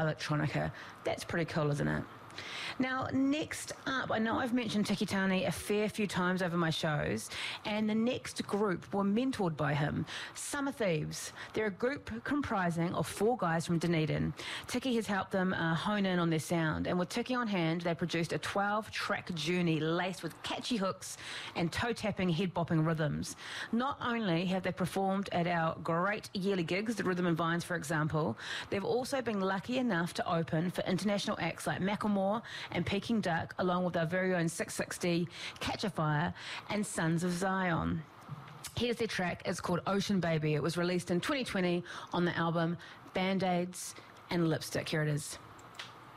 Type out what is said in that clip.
electronica. That's pretty cool, isn't it? Now, next up, I know I've mentioned Tiki Tani a fair few times over my shows, and the next group were mentored by him, Summer Thieves. They're a group comprising of 4 guys from Dunedin. Tiki has helped them hone in on their sound, and with Tiki on hand, they produced a 12-track journey laced with catchy hooks and toe-tapping, head-bopping rhythms. Not only have they performed at our great yearly gigs, the Rhythm and Vines, for example, they've also been lucky enough to open for international acts like Macklemore and Peking Duck, along with our very own 660, Catch a Fire, and Sons of Zion. Here's their track. It's called Ocean Baby. It was released in 2020 on the album Band-Aids and Lipstick. Here it is.